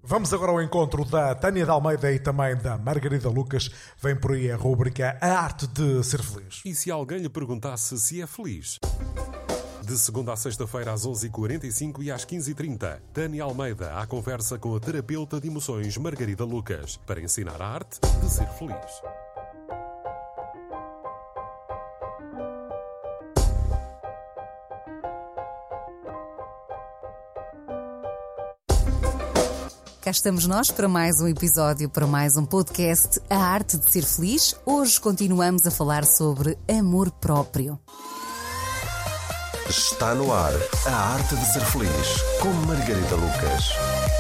Vamos agora ao encontro da Tânia de Almeida e também da Margarida Lucas. Vem por aí a rúbrica A Arte de Ser Feliz. E se alguém lhe perguntasse se é feliz? De segunda a sexta-feira às 11h45 e às 15h30, Tânia Almeida à conversa com a terapeuta de emoções Margarida Lucas para ensinar a arte de ser feliz. Cá estamos nós para mais um episódio, para mais um podcast, A Arte de Ser Feliz. Hoje continuamos a falar sobre amor próprio. Está no ar A Arte de Ser Feliz, com Margarida Lucas.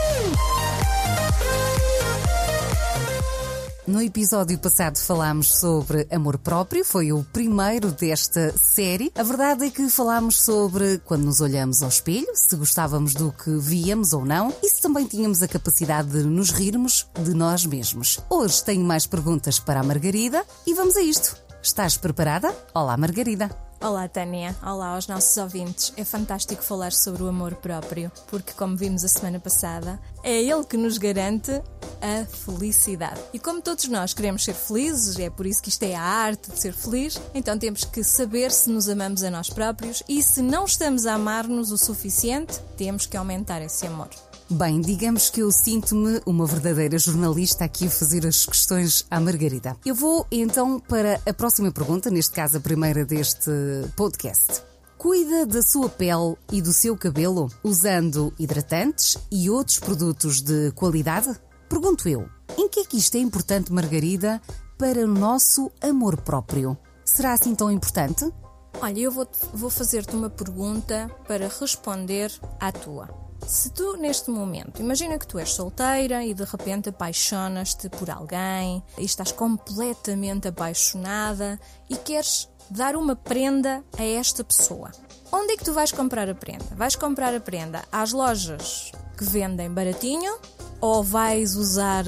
No episódio passado falámos sobre amor próprio, foi o primeiro desta série. A verdade é que falámos sobre quando nos olhamos ao espelho, se gostávamos do que víamos ou não, e se também tínhamos a capacidade de nos rirmos de nós mesmos. Hoje tenho mais perguntas para a Margarida e vamos a isto. Estás preparada? Olá, Margarida. Olá, Tânia. Olá aos nossos ouvintes. É fantástico falar sobre o amor próprio, porque, como vimos a semana passada, é ele que nos garante a felicidade. E como todos nós queremos ser felizes, é por isso que isto é a arte de ser feliz, então temos que saber se nos amamos a nós próprios e se não estamos a amar-nos o suficiente, temos que aumentar esse amor. Bem, digamos que eu sinto-me uma verdadeira jornalista aqui a fazer as questões à Margarida. Eu vou então para a próxima pergunta, neste caso a primeira deste podcast. Cuida da sua pele e do seu cabelo usando hidratantes e outros produtos de qualidade? Pergunto eu, em que é que isto é importante, Margarida, para o nosso amor próprio? Será assim tão importante? Olha, eu vou fazer-te uma pergunta para responder à tua. Se tu, neste momento, imagina que tu és solteira e de repente apaixonas-te por alguém e estás completamente apaixonada e queres dar uma prenda a esta pessoa. Onde é que tu vais comprar a prenda? Vais comprar a prenda às lojas que vendem baratinho ou vais usar,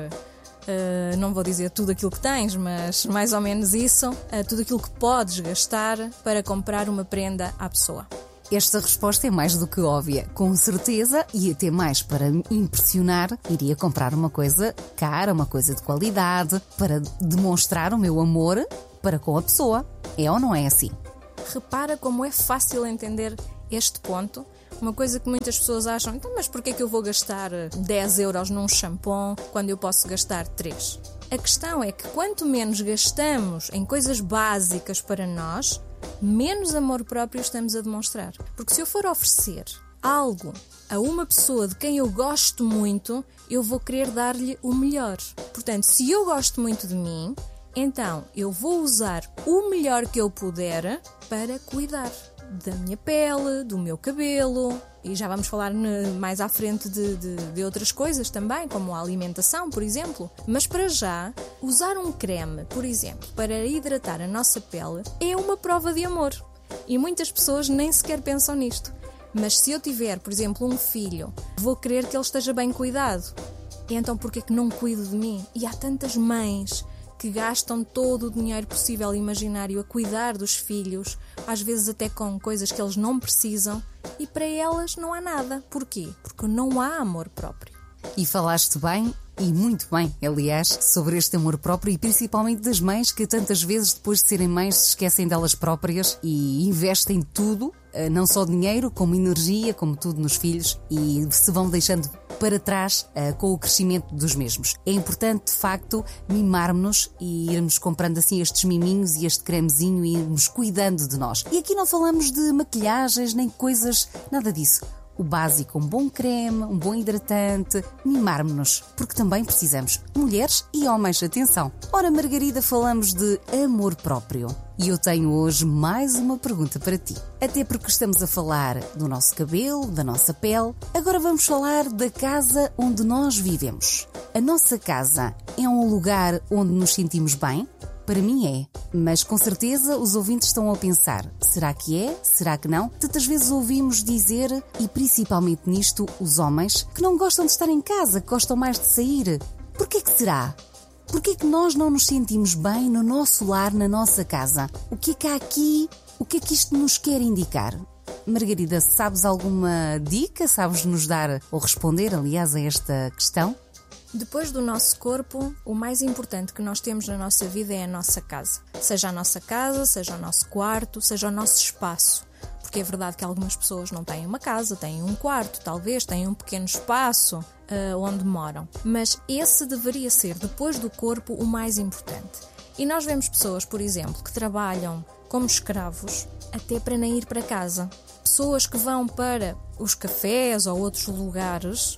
não vou dizer tudo aquilo que tens, mas mais ou menos isso, tudo aquilo que podes gastar para comprar uma prenda à pessoa? Esta resposta é mais do que óbvia. Com certeza, e até mais para me impressionar, iria comprar uma coisa cara, uma coisa de qualidade, para demonstrar o meu amor para com a pessoa. É ou não é assim? Repara como é fácil entender este ponto. Uma coisa que muitas pessoas acham, então, mas porquê é que eu vou gastar 10 euros num shampoo quando eu posso gastar 3? A questão é que quanto menos gastamos em coisas básicas para nós, menos amor próprio estamos a demonstrar. Porque se eu for oferecer algo a uma pessoa de quem eu gosto muito, eu vou querer dar-lhe o melhor. Portanto, se eu gosto muito de mim, então eu vou usar o melhor que eu puder para cuidar da minha pele, do meu cabelo. E já vamos falar mais à frente de outras coisas também, como a alimentação, por exemplo. Mas para já, usar um creme, por exemplo, para hidratar a nossa pele é uma prova de amor. E muitas pessoas nem sequer pensam nisto. Mas se eu tiver, por exemplo, um filho, vou querer que ele esteja bem cuidado. E então porquê que não cuido de mim? E há tantas mães que gastam todo o dinheiro possível e imaginário a cuidar dos filhos, às vezes até com coisas que eles não precisam, e para elas não há nada. Porquê? Porque não há amor próprio. E falaste bem, e muito bem, aliás, sobre este amor próprio e principalmente das mães que tantas vezes depois de serem mães se esquecem delas próprias e investem tudo, não só dinheiro, como energia, como tudo nos filhos, e se vão deixando para trás com o crescimento dos mesmos. É importante, de facto, mimarmos-nos e irmos comprando assim estes miminhos e este cremezinho e irmos cuidando de nós. E aqui não falamos de maquilhagens nem coisas, nada disso. O básico, um bom creme, um bom hidratante, mimarmos-nos, porque também precisamos, mulheres e homens, atenção. Ora, Margarida, falamos de amor próprio. E eu tenho hoje mais uma pergunta para ti. Até porque estamos a falar do nosso cabelo, da nossa pele. Agora vamos falar da casa onde nós vivemos. A nossa casa é um lugar onde nos sentimos bem? Para mim é, mas com certeza os ouvintes estão a pensar, será que é? Será que não? Tantas vezes ouvimos dizer, e principalmente nisto, os homens, que não gostam de estar em casa, que gostam mais de sair. Porquê que será? Porquê que nós não nos sentimos bem no nosso lar, na nossa casa? O que é que há aqui? O que é que isto nos quer indicar? Margarida, sabes alguma dica? Sabes nos dar ou responder, aliás, a esta questão? Depois do nosso corpo, o mais importante que nós temos na nossa vida é a nossa casa. Seja a nossa casa, seja o nosso quarto, seja o nosso espaço. Porque é verdade que algumas pessoas não têm uma casa, têm um quarto, talvez, têm um pequeno espaço onde moram. Mas esse deveria ser, depois do corpo, o mais importante. E nós vemos pessoas, por exemplo, que trabalham como escravos até para nem ir para casa. Pessoas que vão para os cafés ou outros lugares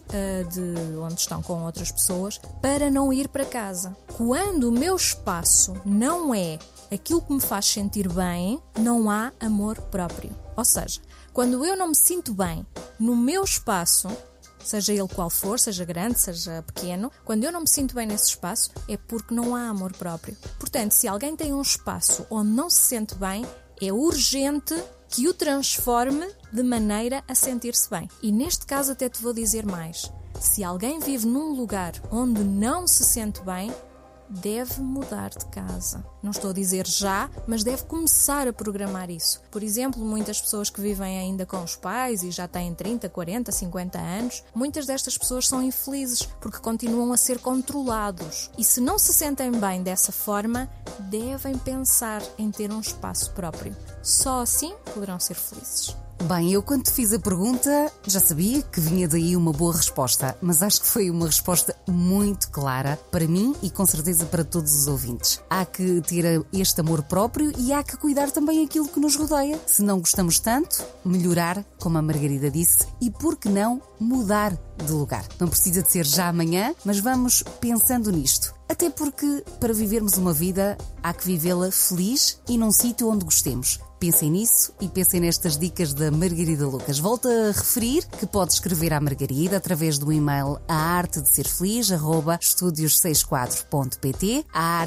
de onde estão com outras pessoas para não ir para casa. Quando o meu espaço não é aquilo que me faz sentir bem, não há amor próprio. Ou seja, quando eu não me sinto bem no meu espaço, seja ele qual for, seja grande, seja pequeno, quando eu não me sinto bem nesse espaço, é porque não há amor próprio. Portanto, se alguém tem um espaço onde não se sente bem, é urgente que o transforme de maneira a sentir-se bem. E neste caso até te vou dizer mais. Se alguém vive num lugar onde não se sente bem, deve mudar de casa. Não estou a dizer já, mas deve começar a programar isso. Por exemplo, muitas pessoas que vivem ainda com os pais e já têm 30, 40, 50 anos, muitas destas pessoas são infelizes porque continuam a ser controlados. E se não se sentem bem dessa forma, devem pensar em ter um espaço próprio. Só assim poderão ser felizes. Bem, eu quando te fiz a pergunta já sabia que vinha daí uma boa resposta, mas acho que foi uma resposta muito clara para mim e com certeza para todos os ouvintes. Há que ter este amor próprio e há que cuidar também aquilo que nos rodeia. Se não gostamos tanto, melhorar, como a Margarida disse, e por que não mudar de lugar. Não precisa de ser já amanhã, mas vamos pensando nisto. Até porque para vivermos uma vida há que vivê-la feliz e num sítio onde gostemos. Pensem nisso e pensem nestas dicas da Margarida Lucas. Volto a referir que pode escrever à Margarida através do e-mail aartedeserfeliz@estudios64.pt,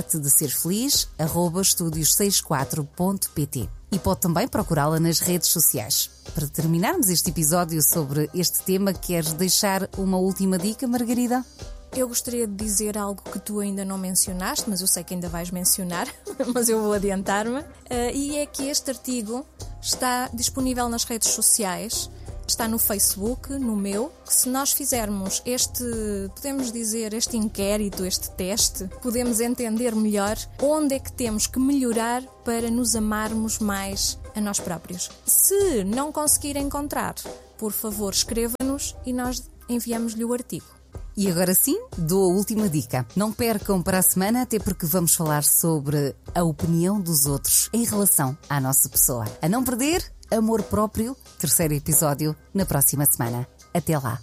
aartedeserfeliz@estudios64.pt. E pode também procurá-la nas redes sociais. Para terminarmos este episódio sobre este tema, queres deixar uma última dica, Margarida? Eu gostaria de dizer algo que tu ainda não mencionaste, mas eu sei que ainda vais mencionar, mas eu vou adiantar-me. E é que este artigo está disponível nas redes sociais, está no Facebook, no meu, que se nós fizermos podemos dizer, este inquérito, este teste, podemos entender melhor onde é que temos que melhorar para nos amarmos mais a nós próprios. Se não conseguir encontrar, por favor, escreva-nos e nós enviamos-lhe o artigo. E agora sim, dou a última dica. Não percam para a semana, até porque vamos falar sobre a opinião dos outros em relação à nossa pessoa. A não perder, Amor Próprio, 3º episódio, na próxima semana. Até lá!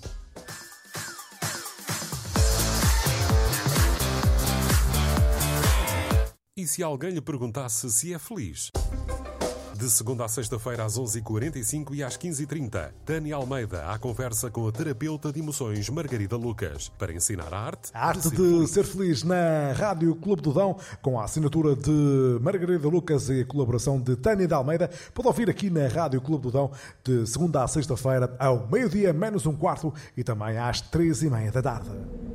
E se alguém lhe perguntasse se é feliz? De segunda a sexta-feira às 11h45 e às 15h30, Tânia Almeida à conversa com a terapeuta de emoções Margarida Lucas para ensinar a arte de ser feliz na Rádio Clube do Dão, com a assinatura de Margarida Lucas e a colaboração de Tânia de Almeida. Pode ouvir aqui na Rádio Clube do Dão de segunda a sexta-feira ao 12:00 menos um quarto e também às 15:30 da tarde.